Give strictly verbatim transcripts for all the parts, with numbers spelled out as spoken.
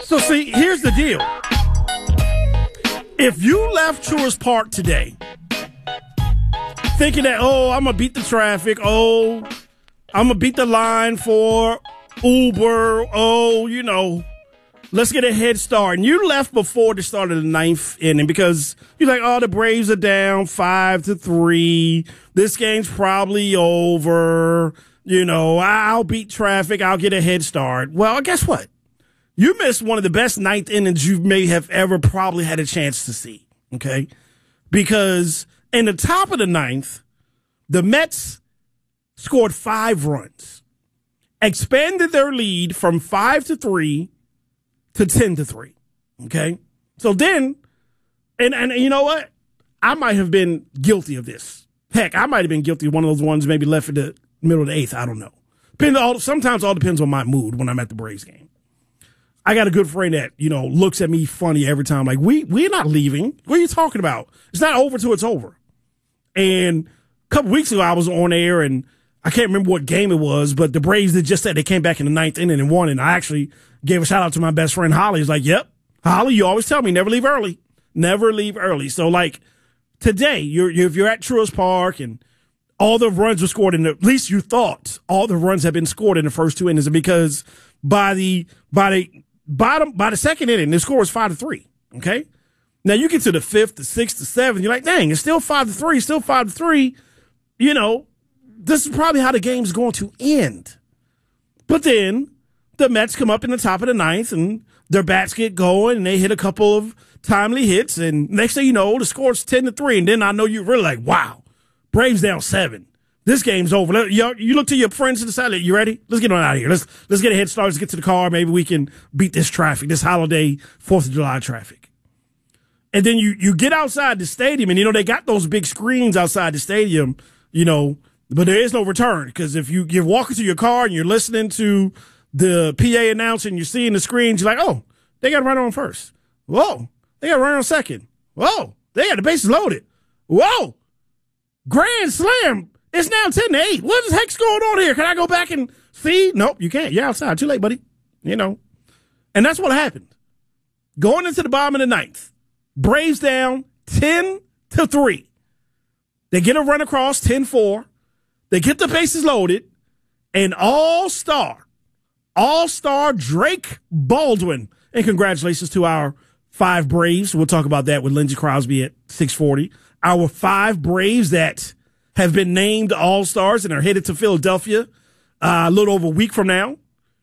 So, see, here's the deal. If you left Truist Park today thinking that, oh, I'm going to beat the traffic, oh, I'm going to beat the line for Uber, oh, you know, let's get a head start. And you left before the start of the ninth inning because you're like, oh, the Braves are down five to three. This game's probably over. You know, I'll beat traffic. I'll get a head start. Well, guess what? You missed one of the best ninth innings you may have ever probably had a chance to see, okay? Because in the top of the ninth, the Mets scored five runs, expanded their lead from five to three to ten to three, okay? So then, and, and you know what? I might have been guilty of this. Heck, I might have been guilty of one of those ones maybe left in the middle of the eighth. I don't know. Depends, all, sometimes all depends on my mood when I'm at the Braves game. I got a good friend that, you know, looks at me funny every time. Like, we, we're not leaving. What are you talking about? It's not over till it's over. And a couple weeks ago, I was on air, and I can't remember what game it was, but the Braves had just said they came back in the ninth inning and won. And I actually gave a shout out to my best friend, Holly. He's like, yep, Holly, you always tell me never leave early. Never leave early. So, like, today, you're, you're, if you're at Truist Park and all the runs were scored in the, at least you thought all the runs had been scored in the first two innings, because by the, by the, Bottom by the second inning, the score was five to three. Okay, now you get to the fifth, the sixth, the seventh. You're like, dang, it's still five to three, still five to three. You know, this is probably how the game's going to end. But then the Mets come up in the top of the ninth, and their bats get going, and they hit a couple of timely hits, and next thing you know, the score's ten to three. And then I know you're really like, wow, Braves down seven. This game's over. You look to your friends to the side. You ready? Let's get on out of here. Let's let's get a head start. Let's get to the car. Maybe we can beat this traffic, this holiday Fourth of July traffic. And then you you get outside the stadium, and you know they got those big screens outside the stadium. You know, but there is no return, because if you you're walking to your car and you're listening to the P A announcer and you're seeing the screens, you're like, oh, they got to run on first. Whoa, they got to run on second. Whoa, they got the bases loaded. Whoa, grand slam. It's now ten to eight. What the heck's going on here? Can I go back and see? Nope, you can't. You're outside. Too late, buddy. You know. And that's what happened. Going into the bottom of the ninth, Braves down ten to three. They get a run across, ten four. They get the bases loaded. And all-star, all-star Drake Baldwin. And congratulations to our five Braves. We'll talk about that with Lindsey Crosby at six forty. Our five Braves that have been named All-Stars and are headed to Philadelphia uh, a little over a week from now.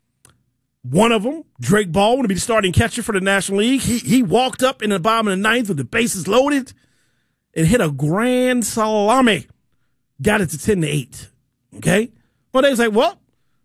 One of them, Drake Baldwin, will be the starting catcher for the National League. He he walked up in the bottom of the ninth with the bases loaded and hit a grand salami. Got it to ten to eight. Okay? Well, they was like, well,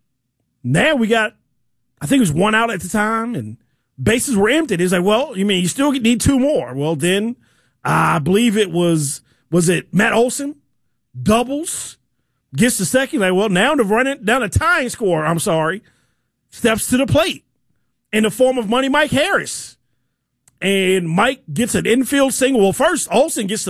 now we got, I think it was one out at the time, and bases were empty. He's like, well, you mean you still need two more? Well, then I believe it was, was it Matt Olson? Doubles, gets the second. Like, well, now to run it down a tying score, I'm sorry, steps to the plate in the form of Money Mike Harris. And Mike gets an infield single. Well, first, Olsen gets the